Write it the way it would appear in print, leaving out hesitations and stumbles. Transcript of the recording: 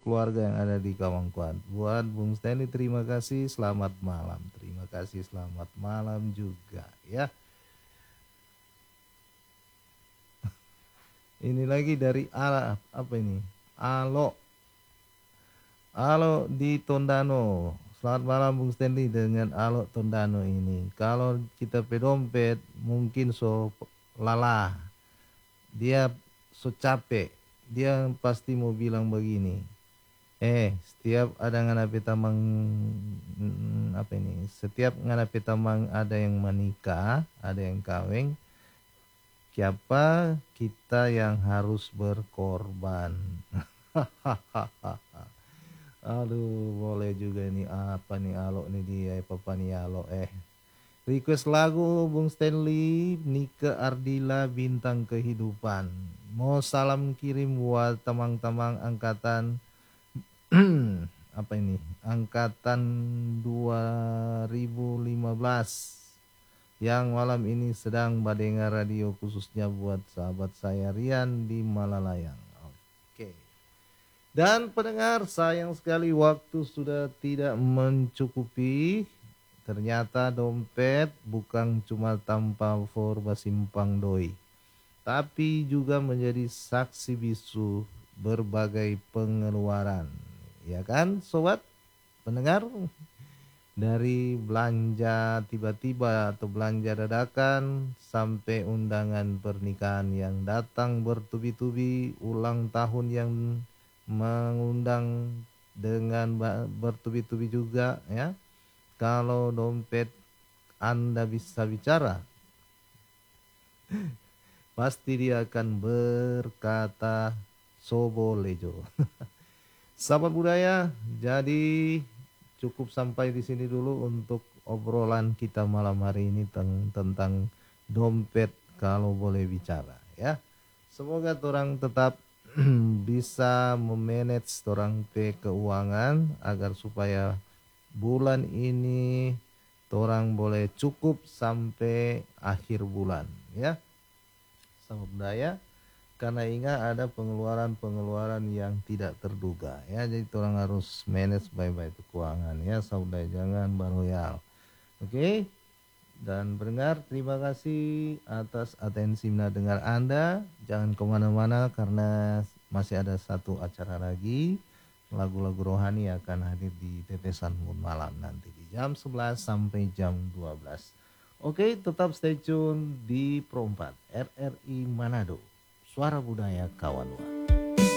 keluarga yang ada di Kawangkuan. Buat Bung Stanley terima kasih, selamat malam. Terima kasih, selamat malam juga ya. Ini lagi dari apa ini? Alo. Alo di Tondano. Selamat malam Bung Stanley dengan Alo Tondano ini. Kalau kita pedompet mungkin so lalah. Dia so capek. Dia pasti mau bilang begini. Setiap ada nganapi tamang apa ini? Setiap nganapi tamang ada yang menikah, ada yang kawin. Siapa kita yang harus berkorban? Aduh, boleh juga ini apa nih Alo nih dia, Papa nih Alo Request lagu Bung Stanley, Nika Ardila Bintang Kehidupan. Mau salam kirim buat tamang-tamang angkatan apa ini? Angkatan 2015 yang malam ini sedang mendengar radio, khususnya buat sahabat saya Rian di Malalayang. Oke. Dan pendengar, sayang sekali waktu sudah tidak mencukupi. Ternyata dompet bukan cuma tanpa forba simpang doi, tapi juga menjadi saksi bisu berbagai pengeluaran. Ya kan sobat pendengar? Dari belanja tiba-tiba atau belanja dadakan sampai undangan pernikahan yang datang bertubi-tubi, ulang tahun yang mengundang dengan bertubi-tubi juga ya. Kalau dompet Anda bisa bicara, pasti dia akan berkata sobolejo. Sahabat budaya, jadi cukup sampai di sini dulu untuk obrolan kita malam hari ini tentang dompet kalau boleh bicara ya. Semoga orang tetap bisa memanage orang keuangan agar supaya bulan ini orang boleh cukup sampai akhir bulan ya. Sahabat budaya, karena ingat ada pengeluaran-pengeluaran yang tidak terduga ya, jadi orang harus manage baik-baik keuangan ya saudara, jangan baroyal. Oke. Dan pendengar, terima kasih atas atensi mendengar Anda. Jangan kemana-mana karena masih ada satu acara lagi, lagu-lagu rohani akan hadir di Tetesan Moon Malam nanti di jam 11 sampai jam 12. Oke, tetap stay tune di Pro 4 RRI Manado, Suara Budaya Kawanwa.